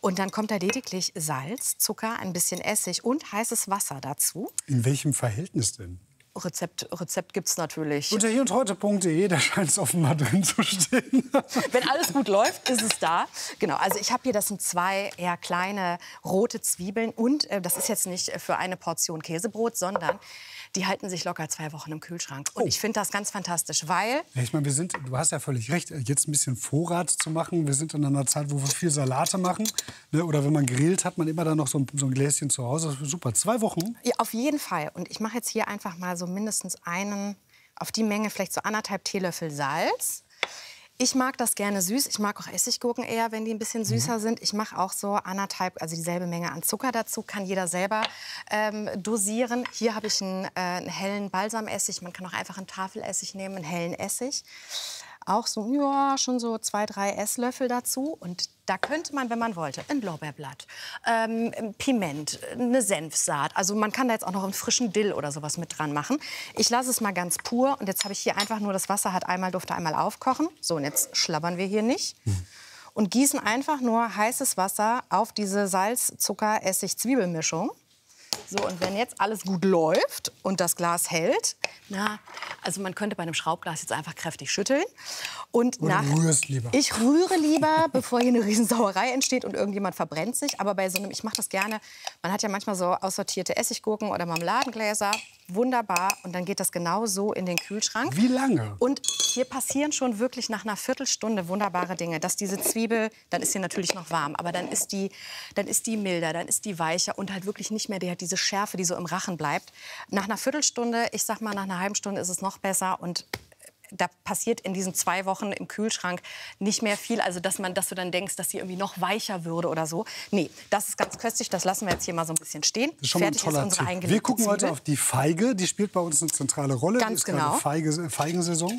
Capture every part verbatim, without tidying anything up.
Und dann kommt da lediglich Salz, Zucker, ein bisschen Essig und heißes Wasser dazu. In welchem Verhältnis denn? Rezept, Rezept gibt es natürlich. Unter hier und heute punkt de, da scheint es offenbar drin zu stehen. Wenn alles gut läuft, ist es da. Genau, also ich habe hier, das sind zwei eher kleine rote Zwiebeln. Und äh, das ist jetzt nicht für eine Portion Käsebrot, sondern die halten sich locker zwei Wochen im Kühlschrank. Und Oh. ich finde das ganz fantastisch, weil... Ja, ich meine, wir sind, du hast ja völlig recht, jetzt ein bisschen Vorrat zu machen. Wir sind in einer Zeit, wo wir viel Salate machen. Ne? Oder wenn man grillt, hat man immer dann noch so ein, so ein Gläschen zu Hause. Das ist super. Zwei Wochen? Ja, auf jeden Fall. Und ich mache jetzt hier einfach mal so mindestens einen, auf die Menge vielleicht so anderthalb Teelöffel Salz. Ich mag das gerne süß. Ich mag auch Essiggurken eher, wenn die ein bisschen süßer sind. Ich mache auch so anderthalb, also dieselbe Menge an Zucker dazu. Kann jeder selber ähm, dosieren. Hier habe ich einen, äh, einen hellen Balsamessig. Man kann auch einfach einen Tafelessig nehmen, einen hellen Essig. Auch so, ja, schon so zwei, drei Esslöffel dazu. Und da könnte man, wenn man wollte, ein Lorbeerblatt, ähm, Piment, eine Senfsaat. Also man kann da jetzt auch noch einen frischen Dill oder sowas mit dran machen. Ich lasse es mal ganz pur. Und jetzt habe ich hier einfach nur, das Wasser hat einmal, durfte einmal aufkochen. So, und jetzt schlabbern wir hier nicht. Hm. Und gießen einfach nur heißes Wasser auf diese Salz, Zucker, Essig, Zwiebelmischung. So, und wenn jetzt alles gut läuft und das Glas hält, na, also man könnte bei einem Schraubglas jetzt einfach kräftig schütteln. Und Oder nach, du rührst lieber. Ich rühre lieber, bevor hier eine Riesensauerei entsteht und irgendjemand verbrennt sich. Aber bei so einem, ich mache das gerne, man hat ja manchmal so aussortierte Essiggurken oder Marmeladengläser. Wunderbar. Und dann geht das genau so in den Kühlschrank. Wie lange? Und hier passieren schon wirklich nach einer Viertelstunde wunderbare Dinge. Dass diese Zwiebel, dann ist sie natürlich noch warm, aber dann ist die, dann ist die milder, dann ist die weicher und halt wirklich nicht mehr die, diese Schärfe, die so im Rachen bleibt. Nach einer Viertelstunde, ich sag mal nach einer halben Stunde ist es noch besser und da passiert in diesen zwei Wochen im Kühlschrank nicht mehr viel. Also, dass, man, dass du dann denkst, dass sie irgendwie noch weicher würde oder so. Nee, das ist ganz köstlich. Das lassen wir jetzt hier mal so ein bisschen stehen. Das ist schon mal ein Fertig toller ist unsere Tipp. eingelegte Wir gucken heute Zwiebel. auf die Feige. Die spielt bei uns eine zentrale Rolle. Ganz Die ist genau. gerade Feige, Feigensaison.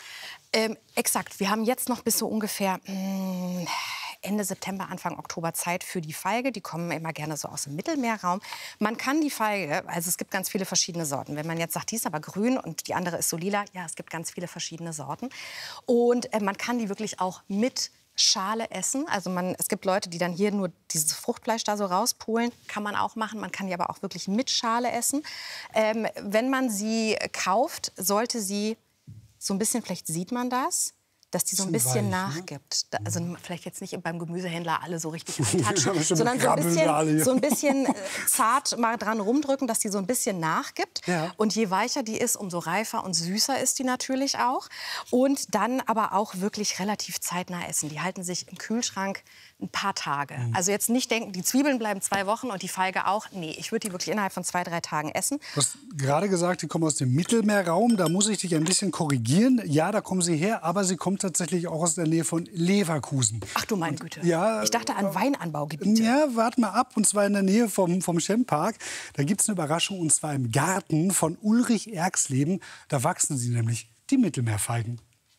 Ähm, exakt. Wir haben jetzt noch bis so ungefähr mh, Ende September, Anfang Oktober Zeit für die Feige. Die kommen immer gerne so aus dem Mittelmeerraum. Man kann die Feige, also es gibt ganz viele verschiedene Sorten. Wenn man jetzt sagt, die ist aber grün und die andere ist so lila, ja, es gibt ganz viele verschiedene Sorten. Und äh, man kann die wirklich auch mit Schale essen. Also man, es gibt Leute, die dann hier nur dieses Fruchtfleisch da so rauspulen. Kann man auch machen. Man kann die aber auch wirklich mit Schale essen. Ähm, wenn man sie kauft, sollte sie so ein bisschen, vielleicht sieht man das, dass die so ein bisschen weich, nachgibt. Da, also vielleicht jetzt nicht beim Gemüsehändler alle so richtig antatschen, Ja, sondern so ein Krabbeln alle bisschen, hier. so ein bisschen äh, zart mal dran rumdrücken, dass die so ein bisschen nachgibt. Ja. Und je weicher die ist, umso reifer und süßer ist die natürlich auch. Und dann aber auch wirklich relativ zeitnah essen. Die halten sich im Kühlschrank ein paar Tage. Mhm. Also jetzt nicht denken, die Zwiebeln bleiben zwei Wochen und die Feige auch. Nee, ich würde die wirklich innerhalb von zwei, drei Tagen essen. Du hast gerade gesagt, die kommen aus dem Mittelmeerraum. Da muss ich dich ein bisschen korrigieren. Ja, da kommen sie her, aber sie kommt tatsächlich auch aus der Nähe von Leverkusen. Ach du meine Güte. Ja, Ich dachte an Weinanbaugebiete. Ja, wart mal ab, und zwar in der Nähe vom, vom Schempark. Da gibt es eine Überraschung, und zwar im Garten von Ulrich Erxleben. Da wachsen sie nämlich, die Mittelmeerfeigen.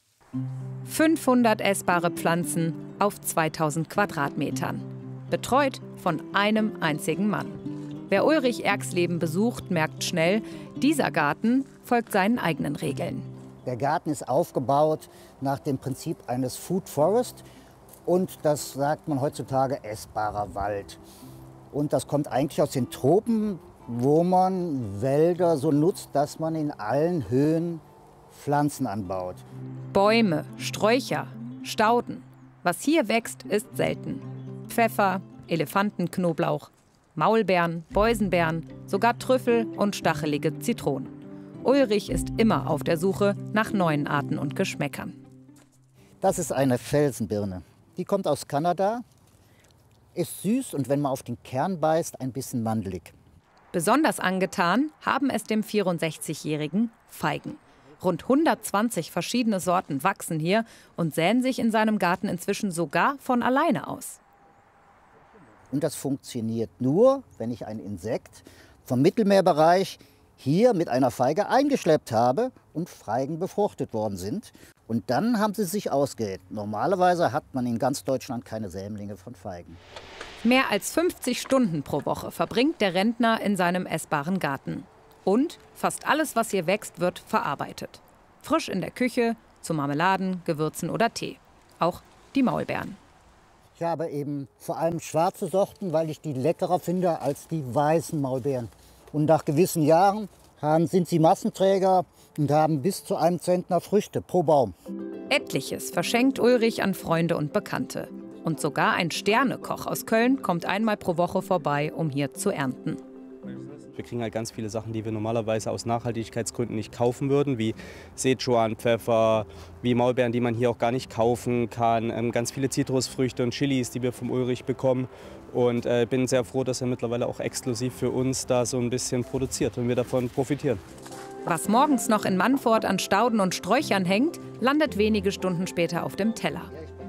fünfhundert essbare Pflanzen auf zweitausend Quadratmetern. Betreut von einem einzigen Mann. Wer Ulrich Erxleben besucht, merkt schnell, dieser Garten folgt seinen eigenen Regeln. Der Garten ist aufgebaut nach dem Prinzip eines Food Forest. Und das sagt man heutzutage essbarer Wald. Und das kommt eigentlich aus den Tropen, wo man Wälder so nutzt, dass man in allen Höhen Pflanzen anbaut. Bäume, Sträucher, Stauden. Was hier wächst, ist selten. Pfeffer, Elefantenknoblauch, Maulbeeren, Boysenbeeren, sogar Trüffel und stachelige Zitronen. Ulrich ist immer auf der Suche nach neuen Arten und Geschmäckern. Das ist eine Felsenbirne. Die kommt aus Kanada, ist süß und wenn man auf den Kern beißt, ein bisschen mandelig. Besonders angetan haben es dem vierundsechzigjährigen Feigen. Rund hundertzwanzig verschiedene Sorten wachsen hier und säen sich in seinem Garten inzwischen sogar von alleine aus. Und das funktioniert nur, wenn ich ein Insekt vom Mittelmeerbereich hier mit einer Feige eingeschleppt habe und Feigen befruchtet worden sind. Und dann haben sie sich ausgeht. Normalerweise hat man in ganz Deutschland keine Sämlinge von Feigen. Mehr als fünfzig Stunden pro Woche verbringt der Rentner in seinem essbaren Garten. Und fast alles, was hier wächst, wird verarbeitet. Frisch in der Küche, zu Marmeladen, Gewürzen oder Tee. Auch die Maulbeeren. Ich habe eben vor allem schwarze Sorten, weil ich die leckerer finde als die weißen Maulbeeren. Und nach gewissen Jahren haben, sind sie Massenträger und haben bis zu einem Zentner Früchte pro Baum. Etliches verschenkt Ulrich an Freunde und Bekannte. Und sogar ein Sternekoch aus Köln kommt einmal pro Woche vorbei, um hier zu ernten. Wir kriegen halt ganz viele Sachen, die wir normalerweise aus Nachhaltigkeitsgründen nicht kaufen würden, wie Sichuan, Pfeffer, wie Maulbeeren, die man hier auch gar nicht kaufen kann, ähm, ganz viele Zitrusfrüchte und Chilis, die wir vom Ulrich bekommen. Und äh, bin sehr froh, dass er mittlerweile auch exklusiv für uns da so ein bisschen produziert und wir davon profitieren. Was morgens noch in Mannfort an Stauden und Sträuchern hängt, landet wenige Stunden später auf dem Teller.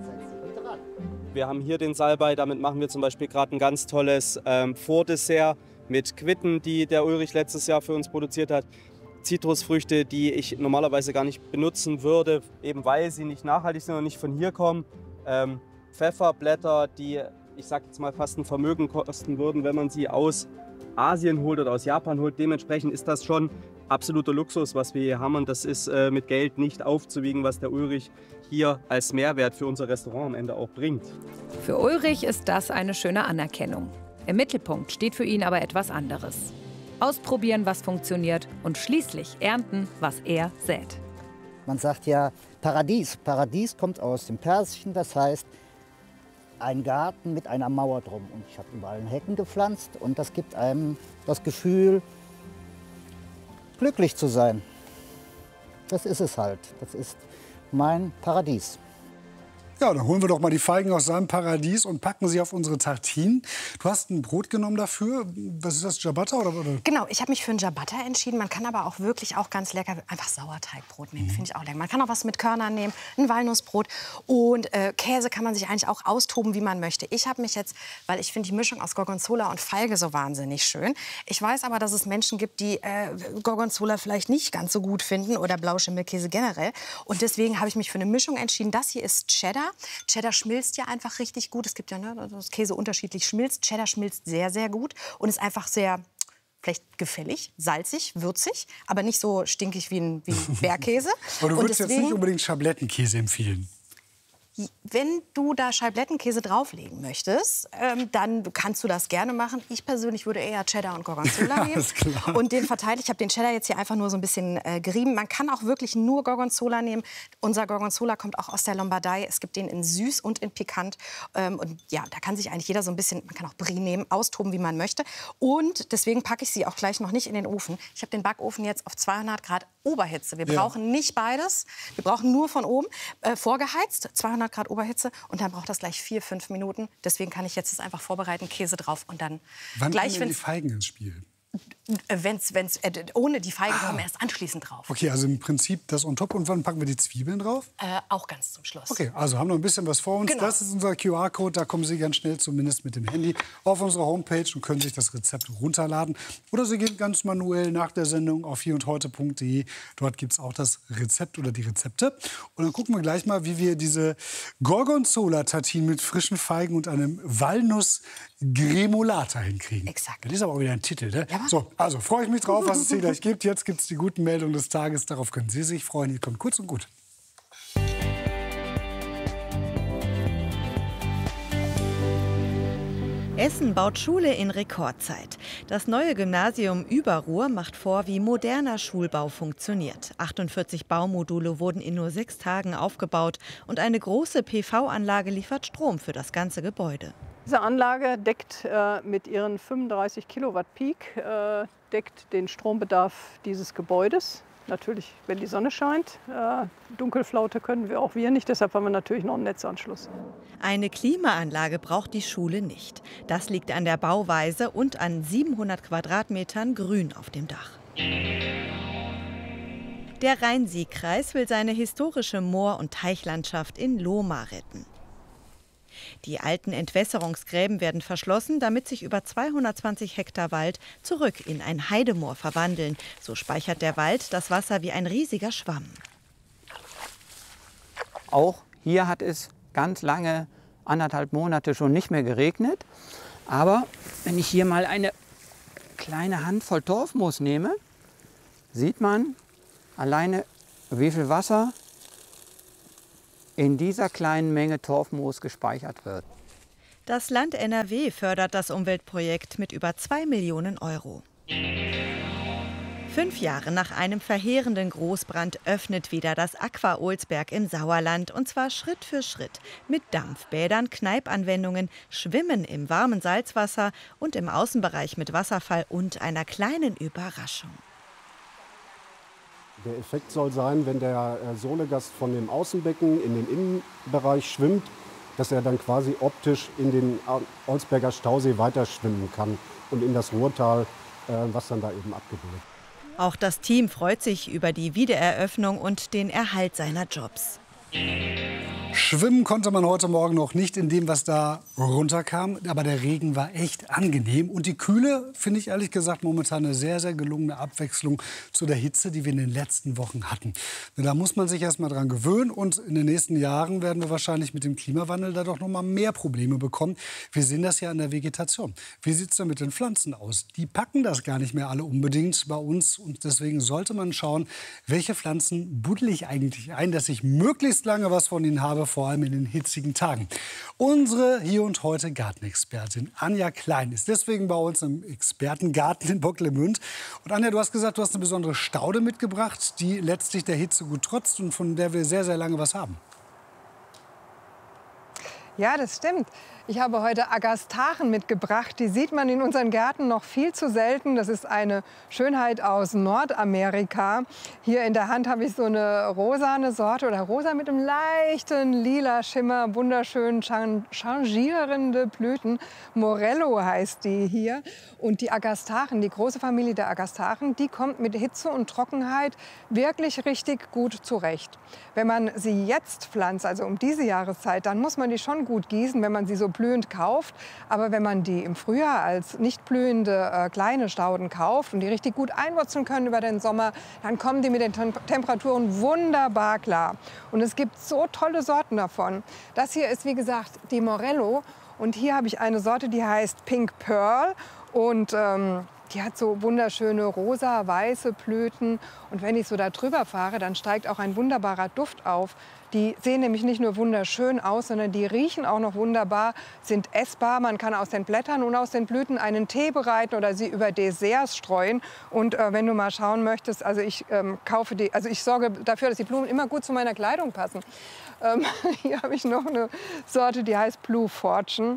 Wir haben hier den Salbei, damit machen wir zum Beispiel gerade ein ganz tolles ähm, Vordessert mit Quitten, die der Ulrich letztes Jahr für uns produziert hat. Zitrusfrüchte, die ich normalerweise gar nicht benutzen würde, eben weil sie nicht nachhaltig sind und nicht von hier kommen. Ähm, Pfefferblätter, die, ich sag jetzt mal, fast ein Vermögen kosten würden, wenn man sie aus Asien holt oder aus Japan holt. Dementsprechend ist das schon absoluter Luxus, was wir hier haben. Und das ist äh, mit Geld nicht aufzuwiegen, was der Ulrich hier als Mehrwert für unser Restaurant am Ende auch bringt. Für Ulrich ist das eine schöne Anerkennung. Im Mittelpunkt steht für ihn aber etwas anderes. Ausprobieren, was funktioniert und schließlich ernten, was er sät. Man sagt ja Paradies. Paradies kommt aus dem Persischen, das heißt ein Garten mit einer Mauer drum. Und ich habe überall Hecken gepflanzt und das gibt einem das Gefühl, glücklich zu sein. Das ist es halt. Das ist mein Paradies. Ja, dann holen wir doch mal die Feigen aus seinem Paradies und packen sie auf unsere Tartinen. Du hast ein Brot genommen dafür. Was ist das, Ciabatta? Oder, oder? Genau, ich habe mich für ein Ciabatta entschieden. Man kann aber auch wirklich auch ganz lecker einfach Sauerteigbrot nehmen, finde ich auch lecker. Man kann auch was mit Körnern nehmen, ein Walnussbrot. Und äh, Käse kann man sich eigentlich auch austoben, wie man möchte. Ich habe mich jetzt, weil ich finde die Mischung aus Gorgonzola und Feige so wahnsinnig schön. Ich weiß aber, dass es Menschen gibt, die äh, Gorgonzola vielleicht nicht ganz so gut finden oder Blauschimmelkäse generell. Und deswegen habe ich mich für eine Mischung entschieden. Das hier ist Cheddar. Cheddar schmilzt ja einfach richtig gut. Es gibt ja, ne, dass Käse unterschiedlich schmilzt. Cheddar schmilzt sehr, sehr gut und ist einfach sehr, vielleicht gefällig, salzig, würzig, aber nicht so stinkig wie ein, wie ein Bergkäse. Aber du Und würdest deswegen, jetzt nicht unbedingt Schablettenkäse empfehlen. Wenn du da Scheiblettenkäse drauflegen möchtest, ähm, dann kannst du das gerne machen. Ich persönlich würde eher Cheddar und Gorgonzola nehmen. Alles klar. Und den verteile ich. Ich habe den Cheddar jetzt hier einfach nur so ein bisschen äh, gerieben. Man kann auch wirklich nur Gorgonzola nehmen. Unser Gorgonzola kommt auch aus der Lombardei. Es gibt den in süß und in pikant. Ähm, und ja, da kann sich eigentlich jeder so ein bisschen, man kann auch Brie nehmen, austoben, wie man möchte. Und deswegen packe ich sie auch gleich noch nicht in den Ofen. Ich habe den Backofen jetzt auf zweihundert Grad Oberhitze. Wir Ja. brauchen nicht beides. Wir brauchen nur von oben äh, vorgeheizt, zweihundert Grad Oberhitze. Und dann braucht das gleich vier, fünf Minuten. Deswegen kann ich jetzt das einfach vorbereiten, Käse drauf und dann Wann gleich, kommen denn die wenn's, Feigen ins Spiel? äh, wenn's, wenn's, äh, ohne die Feigen kommen erst anschließend drauf. Okay, also im Prinzip das on top. Und wann packen wir die Zwiebeln drauf? Äh, auch ganz zum Schluss. Okay, also haben noch ein bisschen was vor uns. Genau. Das ist unser Q R-Code. Da kommen Sie ganz schnell, zumindest mit dem Handy, auf unsere Homepage und können sich das Rezept runterladen. Oder Sie gehen ganz manuell nach der Sendung auf hier und heute punkt de. Dort gibt es auch das Rezept oder die Rezepte. Und dann gucken wir gleich mal, wie wir diese Gorgonzola-Tartinen mit frischen Feigen und einem Walnuss-Gremolata hinkriegen. Exakt. Das ist aber auch wieder ein Titel, ne? Ja. So, also freue ich mich drauf, was es hier gleich gibt. Jetzt gibt es die guten Meldungen des Tages. Darauf können Sie sich freuen. Hier kommt kurz und gut. Essen baut Schule in Rekordzeit. Das neue Gymnasium Überruhr macht vor, wie moderner Schulbau funktioniert. achtundvierzig Baumodule wurden in nur sechs Tagen aufgebaut und eine große P V-Anlage liefert Strom für das ganze Gebäude. Diese Anlage deckt äh, mit ihren fünfunddreißig Kilowatt Peak äh, deckt den Strombedarf dieses Gebäudes. Natürlich, wenn die Sonne scheint. Äh, Dunkelflaute können wir auch wir nicht, deshalb haben wir natürlich noch einen Netzanschluss. Eine Klimaanlage braucht die Schule nicht. Das liegt an der Bauweise und an siebenhundert Quadratmetern Grün auf dem Dach. Der Rhein-Sieg-Kreis will seine historische Moor- und Teichlandschaft in Lohmar retten. Die alten Entwässerungsgräben werden verschlossen, damit sich über zweihundertzwanzig Hektar Wald zurück in ein Heidemoor verwandeln. So speichert der Wald das Wasser wie ein riesiger Schwamm. Auch hier hat es ganz lange, anderthalb Monate schon nicht mehr geregnet. Aber wenn ich hier mal eine kleine Handvoll Torfmoos nehme, sieht man alleine, wie viel Wasser in dieser kleinen Menge Torfmoos gespeichert wird. Das Land N R W fördert das Umweltprojekt mit über zwei Millionen Euro. Fünf Jahre nach einem verheerenden Großbrand öffnet wieder das Aqua Olsberg im Sauerland, und zwar Schritt für Schritt. Mit Dampfbädern, Kneipanwendungen, Schwimmen im warmen Salzwasser und im Außenbereich mit Wasserfall und einer kleinen Überraschung. Der Effekt soll sein, wenn der Solegast von dem Außenbecken in den Innenbereich schwimmt, dass er dann quasi optisch in den Olsberger Stausee weiterschwimmen kann und in das Ruhrtal, was dann da eben abgebildet wird. Auch das Team freut sich über die Wiedereröffnung und den Erhalt seiner Jobs. Schwimmen konnte man heute Morgen noch nicht in dem, was da runterkam. Aber der Regen war echt angenehm. Und die Kühle finde ich ehrlich gesagt momentan eine sehr, sehr gelungene Abwechslung zu der Hitze, die wir in den letzten Wochen hatten. Da muss man sich erst mal dran gewöhnen. Und in den nächsten Jahren werden wir wahrscheinlich mit dem Klimawandel da doch noch mal mehr Probleme bekommen. Wir sehen das ja in der Vegetation. Wie sieht es denn mit den Pflanzen aus? Die packen das gar nicht mehr alle unbedingt bei uns. Und deswegen sollte man schauen, welche Pflanzen buddel ich eigentlich ein, dass ich möglichst lange was von ihnen habe, vor allem in den hitzigen Tagen. Unsere Hier und Heute Gartenexpertin Anja Klein ist deswegen bei uns im Expertengarten in Bocklemünd. Und Anja, du hast gesagt, du hast eine besondere Staude mitgebracht, die letztlich der Hitze gut trotzt und von der wir sehr, sehr lange was haben. Ja, das stimmt. Ich habe heute Agastachen mitgebracht. Die sieht man in unseren Gärten noch viel zu selten. Das ist eine Schönheit aus Nordamerika. Hier in der Hand habe ich so eine rosane Sorte oder rosa mit einem leichten lila Schimmer. Wunderschön changierende Blüten. Morello heißt die hier. Und die Agastachen, die große Familie der Agastachen, die kommt mit Hitze und Trockenheit wirklich richtig gut zurecht. Wenn man sie jetzt pflanzt, also um diese Jahreszeit, dann muss man die schon gut gießen, wenn man sie so blühend kauft. Aber wenn man die im Frühjahr als nicht blühende äh, kleine Stauden kauft und die richtig gut einwurzeln können über den Sommer, dann kommen die mit den Tem Temperaturen wunderbar klar. Und es gibt so tolle Sorten davon. Das hier ist, wie gesagt, die Morello. Und hier habe ich eine Sorte, die heißt Pink Pearl. Und ähm, die hat so wunderschöne rosa-weiße Blüten. Und wenn ich so da drüber fahre, dann steigt auch ein wunderbarer Duft auf. Die sehen nämlich nicht nur wunderschön aus, sondern die riechen auch noch wunderbar, sind essbar. Man kann aus den Blättern und aus den Blüten einen Tee bereiten oder sie über Desserts streuen. Und äh, wenn du mal schauen möchtest, also ich ähm, kaufe die, also ich sorge dafür, dass die Blumen immer gut zu meiner Kleidung passen. Ähm, hier habe ich noch eine Sorte, die heißt Blue Fortune.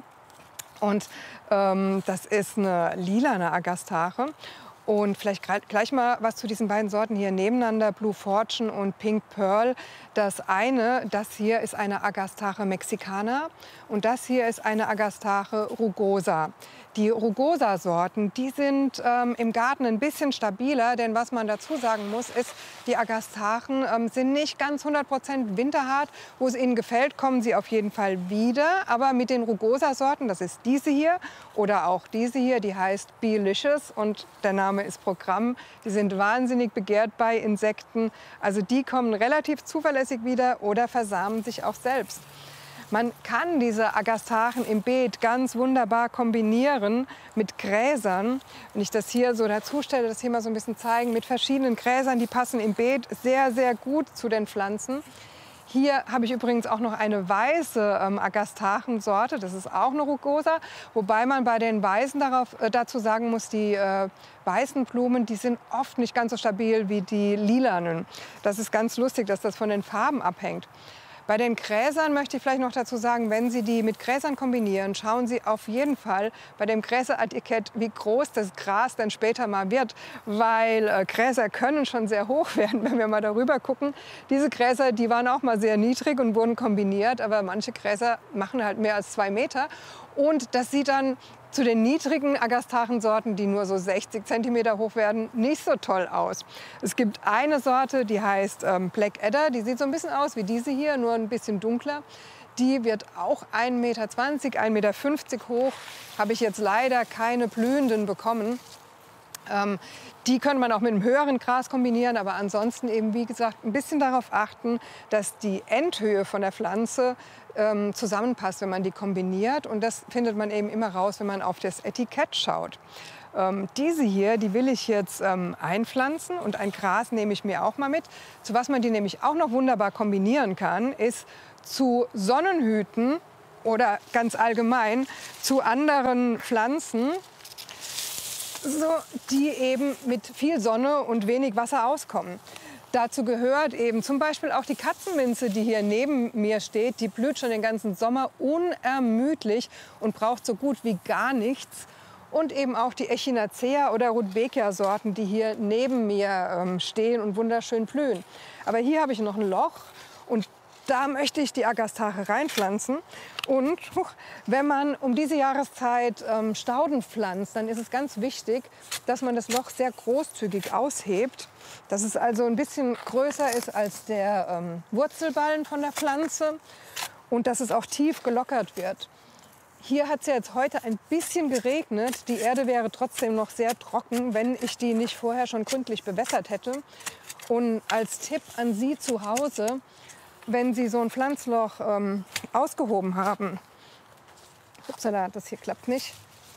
Und ähm, das ist eine lilane Agastache. Und vielleicht gleich mal was zu diesen beiden Sorten hier nebeneinander, Blue Fortune und Pink Pearl. Das eine, das hier ist eine Agastache Mexicana und das hier ist eine Agastache rugosa. Die Rugosa-Sorten, die sind ähm, im Garten ein bisschen stabiler, denn was man dazu sagen muss, ist, die Agastachen ähm, sind nicht ganz hundert Prozent winterhart. Wo es ihnen gefällt, kommen sie auf jeden Fall wieder. Aber mit den Rugosa-Sorten, das ist diese hier oder auch diese hier, die heißt Beelicious und der Name ist Programm. Die sind wahnsinnig begehrt bei Insekten. Also die kommen relativ zuverlässig wieder oder versamen sich auch selbst. Man kann diese Agastachen im Beet ganz wunderbar kombinieren mit Gräsern. Wenn ich das hier so dazu stelle, das hier mal so ein bisschen zeigen, mit verschiedenen Gräsern, die passen im Beet sehr, sehr gut zu den Pflanzen. Hier habe ich übrigens auch noch eine weiße ähm, Agastachensorte, das ist auch eine Rugosa, wobei man bei den Weißen darauf, äh, dazu sagen muss, die äh, weißen Blumen, die sind oft nicht ganz so stabil wie die lilanen. Das ist ganz lustig, dass das von den Farben abhängt. Bei den Gräsern möchte ich vielleicht noch dazu sagen, wenn Sie die mit Gräsern kombinieren, schauen Sie auf jeden Fall bei dem Gräseretikett, wie groß das Gras dann später mal wird, weil äh, Gräser können schon sehr hoch werden, wenn wir mal darüber gucken. Diese Gräser, die waren auch mal sehr niedrig und wurden kombiniert, aber manche Gräser machen halt mehr als zwei Meter. Und das sieht dann zu den niedrigen Agastachensorten, die nur so sechzig Zentimeter hoch werden, nicht so toll aus. Es gibt eine Sorte, die heißt ähm, Black Adder, die sieht so ein bisschen aus wie diese hier, nur ein bisschen dunkler. Die wird auch ein Meter zwanzig, ein Meter fünfzig hoch. Habe ich jetzt leider keine blühenden bekommen. Ähm, die können man auch mit einem höheren Gras kombinieren, aber ansonsten eben, wie gesagt, ein bisschen darauf achten, dass die Endhöhe von der Pflanze ähm, zusammenpasst, wenn man die kombiniert. Und das findet man eben immer raus, wenn man auf das Etikett schaut. Ähm, diese hier, die will ich jetzt ähm, einpflanzen und ein Gras nehme ich mir auch mal mit. Zu was man die nämlich auch noch wunderbar kombinieren kann, ist zu Sonnenhüten oder ganz allgemein zu anderen Pflanzen, so, die eben mit viel Sonne und wenig Wasser auskommen. Dazu gehört eben zum Beispiel auch die Katzenminze, die hier neben mir steht. Die blüht schon den ganzen Sommer unermüdlich und braucht so gut wie gar nichts. Und eben auch die Echinacea oder Rudbeckia-Sorten, die hier neben mir ähm, stehen und wunderschön blühen. Aber hier habe ich noch ein Loch und da möchte ich die Agastache reinpflanzen. Und huch, wenn man um diese Jahreszeit ähm, Stauden pflanzt, dann ist es ganz wichtig, dass man das Loch sehr großzügig aushebt. Dass es also ein bisschen größer ist als der ähm, Wurzelballen von der Pflanze und dass es auch tief gelockert wird. Hier hat es ja jetzt heute ein bisschen geregnet. Die Erde wäre trotzdem noch sehr trocken, wenn ich die nicht vorher schon gründlich bewässert hätte. Und als Tipp an Sie zu Hause, wenn Sie so ein Pflanzloch ähm, ausgehoben haben, upsala, das hier klappt nicht.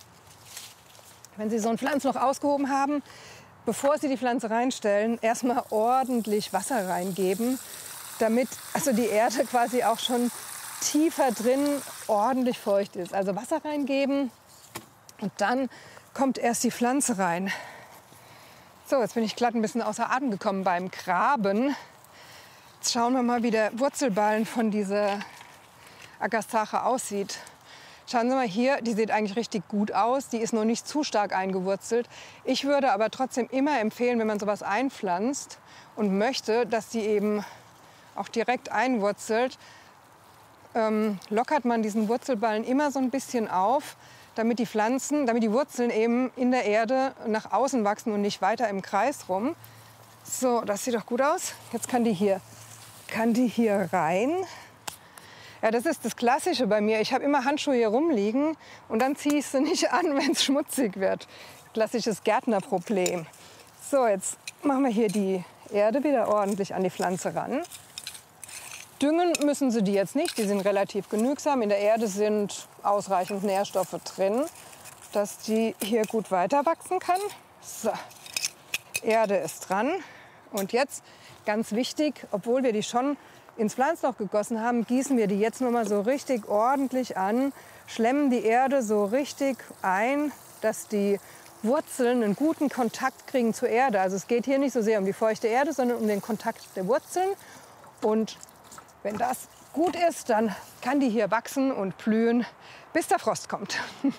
Wenn Sie so ein Pflanzloch ausgehoben haben, bevor Sie die Pflanze reinstellen, erstmal ordentlich Wasser reingeben, damit also die Erde quasi auch schon tiefer drin ordentlich feucht ist. Also Wasser reingeben und dann kommt erst die Pflanze rein. So, jetzt bin ich glatt ein bisschen außer Atem gekommen beim Graben. Jetzt schauen wir mal, wie der Wurzelballen von dieser Agastache aussieht. Schauen Sie mal hier, die sieht eigentlich richtig gut aus. Die ist noch nicht zu stark eingewurzelt. Ich würde aber trotzdem immer empfehlen, wenn man sowas einpflanzt und möchte, dass die eben auch direkt einwurzelt, ähm, lockert man diesen Wurzelballen immer so ein bisschen auf, damit die Pflanzen, damit die Wurzeln eben in der Erde nach außen wachsen und nicht weiter im Kreis rum. So, das sieht doch gut aus. Jetzt kann die hier, kann die hier rein. Ja, das ist das Klassische bei mir. Ich habe immer Handschuhe hier rumliegen und dann ziehe ich sie nicht an, wenn es schmutzig wird. Klassisches Gärtnerproblem. So, jetzt machen wir hier die Erde wieder ordentlich an die Pflanze ran. Düngen müssen Sie die jetzt nicht, die sind relativ genügsam. In der Erde sind ausreichend Nährstoffe drin, dass die hier gut weiter wachsen kann. So, Erde ist dran. Und jetzt, ganz wichtig, obwohl wir die schon ins Pflanzloch gegossen haben, gießen wir die jetzt noch mal so richtig ordentlich an, schlemmen die Erde so richtig ein, dass die Wurzeln einen guten Kontakt kriegen zur Erde. Also es geht hier nicht so sehr um die feuchte Erde, sondern um den Kontakt der Wurzeln. Und wenn das gut ist, dann kann die hier wachsen und blühen, bis der Frost kommt.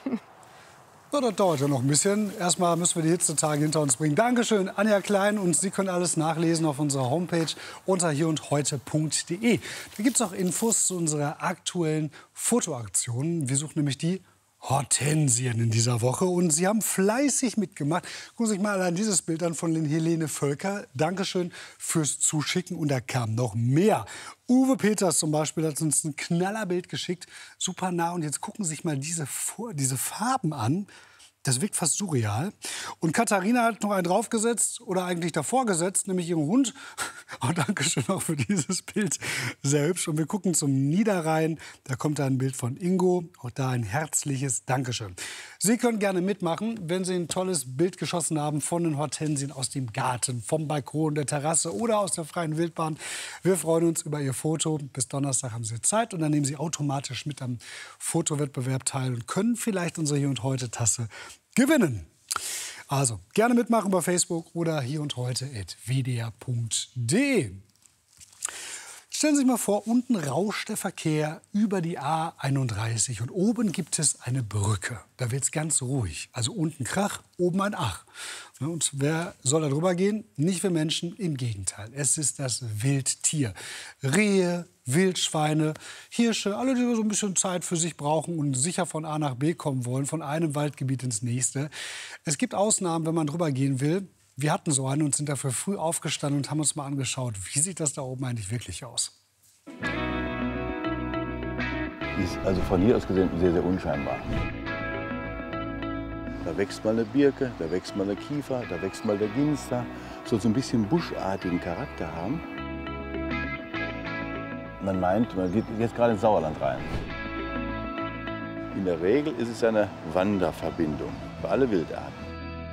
So, das dauert ja noch ein bisschen. Erstmal müssen wir die Hitzetage hinter uns bringen. Dankeschön, Anja Klein. Und Sie können alles nachlesen auf unserer Homepage unter hier und heute punkt de. Da gibt es auch Infos zu unserer aktuellen Fotoaktion. Wir suchen nämlich die Hortensien in dieser Woche. Und Sie haben fleißig mitgemacht. Gucken Sie sich mal allein dieses Bild an von Helene Völker. Dankeschön fürs Zuschicken. Und da kam noch mehr. Uwe Peters zum Beispiel hat uns ein Knallerbild geschickt. Super nah. Und jetzt gucken Sie sich mal diese, diese Farben an. Das wirkt fast surreal. Und Katharina hat noch einen draufgesetzt oder eigentlich davor gesetzt, nämlich ihren Hund. Oh, Dankeschön auch für dieses Bild. Sehr hübsch. Und wir gucken zum Niederrhein. Da kommt da ein Bild von Ingo. Auch da ein herzliches Dankeschön. Sie können gerne mitmachen, wenn Sie ein tolles Bild geschossen haben von den Hortensien aus dem Garten, vom Balkon, der Terrasse oder aus der freien Wildbahn. Wir freuen uns über Ihr Foto. Bis Donnerstag haben Sie Zeit und dann nehmen Sie automatisch mit am Fotowettbewerb teil und können vielleicht unsere Hier und Heute Tasse gewinnen. Also gerne mitmachen bei Facebook oder hier und heute at w d r punkt de. Stellen Sie sich mal vor, unten rauscht der Verkehr über die A einunddreißig und oben gibt es eine Brücke. Da wird es ganz ruhig. Also unten Krach, oben ein Ach. Und wer soll da drüber gehen? Nicht wir Menschen, im Gegenteil. Es ist das Wildtier. Rehe, Wildschweine, Hirsche, alle, die so ein bisschen Zeit für sich brauchen und sicher von A nach B kommen wollen, von einem Waldgebiet ins nächste. Es gibt Ausnahmen, wenn man drüber gehen will. Wir hatten so eine und sind dafür früh aufgestanden und haben uns mal angeschaut, wie sieht das da oben eigentlich wirklich aus. Ist also von hier aus gesehen sehr, sehr unscheinbar. Da wächst mal eine Birke, da wächst mal eine Kiefer, da wächst mal der Ginster. Soll so ein bisschen buschartigen Charakter haben. Man meint, man geht jetzt gerade ins Sauerland rein. In der Regel ist es eine Wanderverbindung für alle Wildarten.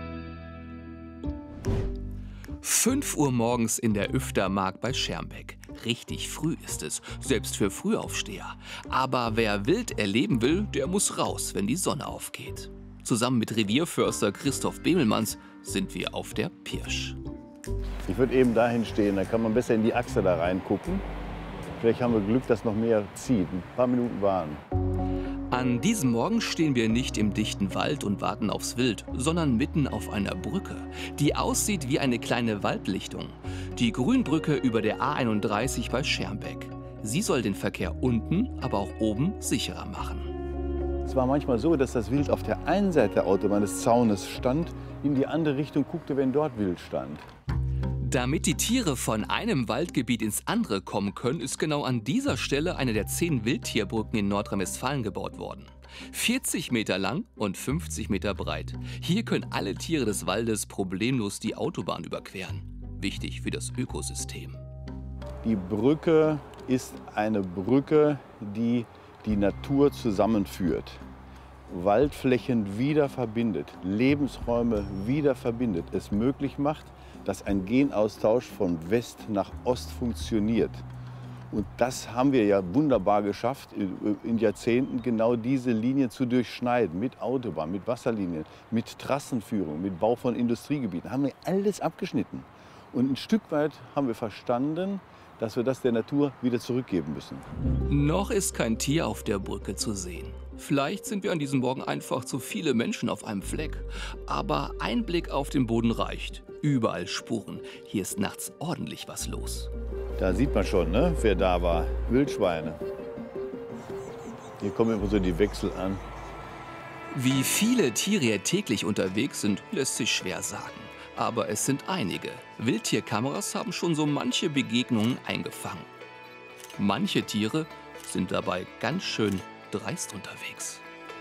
fünf Uhr morgens in der Üftermark bei Schermbeck. Richtig früh ist es, selbst für Frühaufsteher. Aber wer wild erleben will, der muss raus, wenn die Sonne aufgeht. Zusammen mit Revierförster Christoph Bemelmanns sind wir auf der Pirsch. Ich würde eben dahin stehen, da kann man besser in die Achse da reingucken. Vielleicht haben wir Glück, dass noch mehr zieht. Ein paar Minuten warten. An diesem Morgen stehen wir nicht im dichten Wald und warten aufs Wild, sondern mitten auf einer Brücke, die aussieht wie eine kleine Waldlichtung. Die Grünbrücke über der A einunddreißig bei Schermbeck. Sie soll den Verkehr unten, aber auch oben sicherer machen. Es war manchmal so, dass das Wild auf der einen Seite der Autobahn des Zaunes stand, in die andere Richtung guckte, wenn dort Wild stand. Damit die Tiere von einem Waldgebiet ins andere kommen können, ist genau an dieser Stelle eine der zehn Wildtierbrücken in Nordrhein-Westfalen gebaut worden. vierzig Meter lang und fünfzig Meter breit. Hier können alle Tiere des Waldes problemlos die Autobahn überqueren. Wichtig für das Ökosystem. Die Brücke ist eine Brücke, die die Natur zusammenführt. Waldflächen wieder verbindet, Lebensräume wieder verbindet, es möglich macht, dass ein Genaustausch von West nach Ost funktioniert. Und das haben wir ja wunderbar geschafft, in Jahrzehnten genau diese Linien zu durchschneiden. Mit Autobahn, mit Wasserlinien, mit Trassenführung, mit Bau von Industriegebieten. Haben wir alles abgeschnitten. Und ein Stück weit haben wir verstanden, dass wir das der Natur wieder zurückgeben müssen. Noch ist kein Tier auf der Brücke zu sehen. Vielleicht sind wir an diesem Morgen einfach zu viele Menschen auf einem Fleck. Aber ein Blick auf den Boden reicht. Überall Spuren. Hier ist nachts ordentlich was los. Da sieht man schon, ne, wer da war. Wildschweine. Hier kommen immer so die Wechsel an. Wie viele Tiere hier täglich unterwegs sind, lässt sich schwer sagen. Aber es sind einige. Wildtierkameras haben schon so manche Begegnungen eingefangen. Manche Tiere sind dabei ganz schön dreist unterwegs.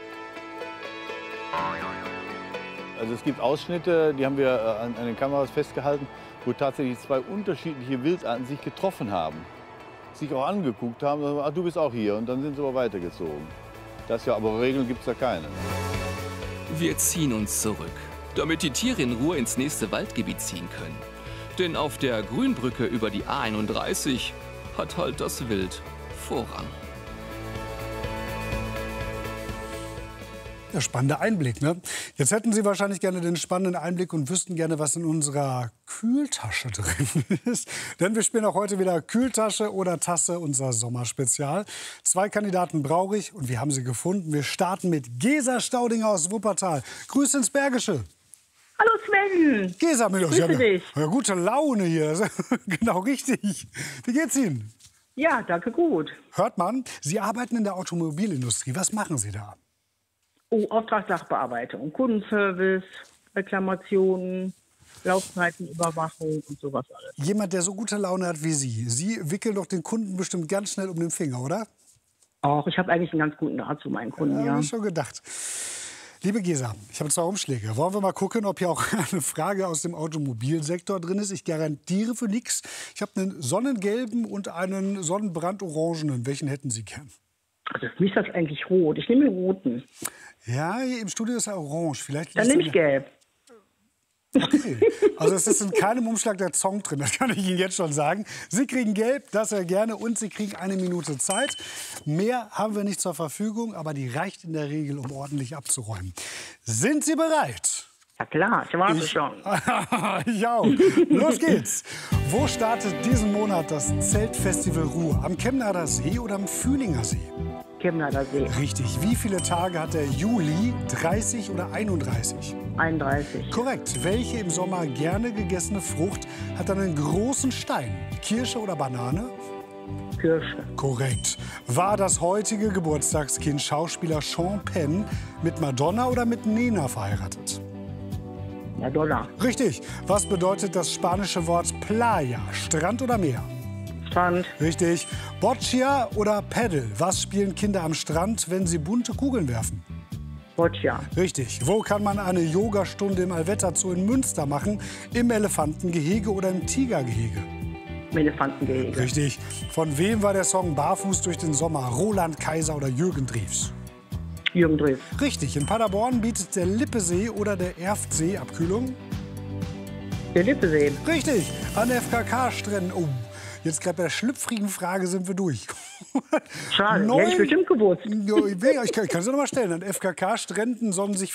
Also es gibt Ausschnitte, die haben wir an, an den Kameras festgehalten, wo tatsächlich zwei unterschiedliche Wildarten sich getroffen haben. Sich auch angeguckt haben, und, ach, du bist auch hier, und dann sind sie aber weitergezogen. Das ja, aber Regeln gibt es ja keine. Wir ziehen uns zurück, damit die Tiere in Ruhe ins nächste Waldgebiet ziehen können. Denn auf der Grünbrücke über die A einunddreißig hat halt das Wild Vorrang. Ja, spannender Einblick, ne? Jetzt hätten Sie wahrscheinlich gerne den spannenden Einblick und wüssten gerne, was in unserer Kühltasche drin ist. Denn wir spielen auch heute wieder Kühltasche oder Tasse, unser Sommerspezial. Zwei Kandidaten brauche ich und wir haben sie gefunden. Wir starten mit Gesa Staudinger aus Wuppertal. Grüße ins Bergische. Hallo Sven. Gesa, mit uns. Grüße Ja, dich. ja, gute Laune hier. Genau richtig. Wie geht's Ihnen? Ja, danke gut. Hört man, Sie arbeiten in der Automobilindustrie. Was machen Sie da? Oh, Auftragssachbearbeitung, Kundenservice, Reklamationen, Laufzeitenüberwachung und sowas alles. Jemand, der so gute Laune hat wie Sie. Sie wickeln doch den Kunden bestimmt ganz schnell um den Finger, oder? Auch, ich habe eigentlich einen ganz guten Draht zu meinen Kunden, ja. ja. Hab ich schon gedacht. Liebe Gesa, ich habe zwei Umschläge. Wollen wir mal gucken, ob hier auch eine Frage aus dem Automobilsektor drin ist? Ich garantiere für nichts. Ich habe einen sonnengelben und einen sonnenbrandorangenen. Welchen hätten Sie gern? Also für mich ist das eigentlich rot. Ich nehme den roten. Ja, hier im Studio ist er orange. Vielleicht Dann nehme ich gelb. Okay. Also es ist in keinem Umschlag der Song drin, das kann ich Ihnen jetzt schon sagen. Sie kriegen gelb, das sehr gerne, und Sie kriegen eine Minute Zeit. Mehr haben wir nicht zur Verfügung, aber die reicht in der Regel, um ordentlich abzuräumen. Sind Sie bereit? Ja klar, ich warte ich, schon. Ich auch. Los geht's. Wo startet diesen Monat das Zeltfestival Ruhr? Am Chemnader See oder am Fühlinger See? Chemnader See. Richtig. Wie viele Tage hat der Juli? dreißig oder einunddreißig? einunddreißig. Korrekt. Welche im Sommer gerne gegessene Frucht hat einen großen Stein? Kirsche oder Banane? Kirsche. Korrekt. War das heutige Geburtstagskind Schauspieler Sean Penn mit Madonna oder mit Nena verheiratet? Madonna. Richtig. Was bedeutet das spanische Wort Playa? Strand oder Meer? Strand. Richtig. Boccia oder Paddle? Was spielen Kinder am Strand, wenn sie bunte Kugeln werfen? Boccia. Richtig. Wo kann man eine Yogastunde im Allwetter Zoo in Münster machen? Im Elefantengehege oder im Tigergehege? Im Elefantengehege. Richtig. Von wem war der Song Barfuß durch den Sommer? Roland Kaiser oder Jürgen Drews? Jürgen Drews. Richtig. In Paderborn bietet der Lippesee oder der Erftsee Abkühlung? Der Lippesee. Richtig. An F K K-Stränden. Oh. Jetzt gerade bei der schlüpfrigen Frage sind wir durch. Schade, Neun, hätte ich bestimmt gewusst. Ja, ich kann, ich kann sie noch mal stellen. An F K K-Stränden sonnen sich